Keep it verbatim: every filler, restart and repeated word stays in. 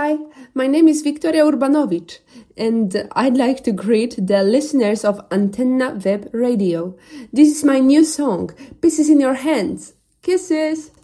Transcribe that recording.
Hi, my name is Victoria Urbanovic, and I'd like to greet the listeners of Antenna Web Radio. This is my new song, Pieces in Your Hands. Kisses!